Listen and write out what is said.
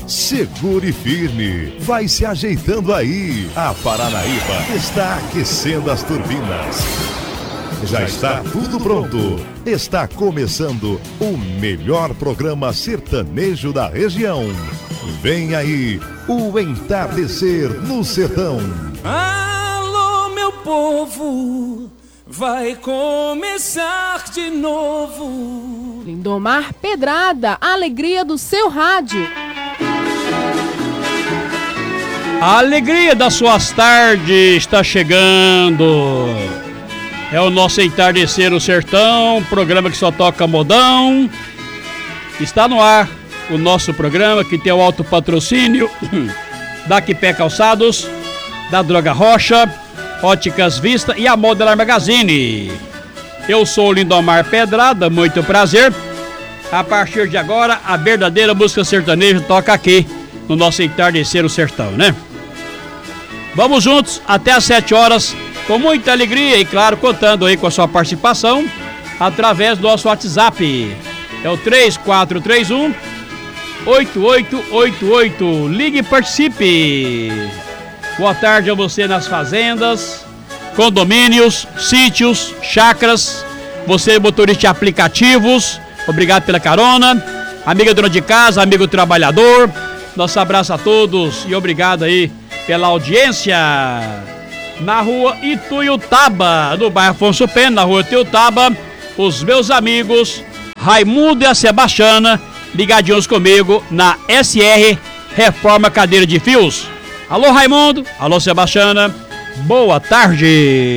Segure firme, vai se ajeitando aí. A Paranaíba está aquecendo as turbinas. Já está tudo pronto. Está começando o melhor programa sertanejo da região. Vem aí o Entardecer no Sertão. Alô, meu povo, vai começar de novo. Lindomar Pedrada, a alegria do seu rádio. A alegria das suas tardes está chegando. É o nosso Entardecer no Sertão, programa que só toca modão. Está no ar o nosso programa que tem o alto patrocínio da Quipé Calçados, da Droga Rocha, Óticas Vista e a Modelar Magazine. Eu sou o Lindomar Pedrada, muito prazer. A partir de agora, a verdadeira música sertaneja toca aqui no nosso Entardecer no Sertão, né? Vamos juntos até às 7 horas, com muita alegria e, claro, contando aí com a sua participação através do nosso WhatsApp. É o 3431-8888. Ligue e participe. Boa tarde a você nas fazendas, condomínios, sítios, chácaras. Você motorista de aplicativos, obrigado pela carona. Amiga dona de casa, amigo trabalhador, nosso abraço a todos e obrigado aí pela audiência. Na rua Ituiutaba, no bairro Afonso Pena, na rua Ituiutaba, os meus amigos Raimundo e a Sebastiana, ligadinhos comigo na SR Reforma Cadeira de Fios. Alô Raimundo, alô Sebastiana, boa tarde.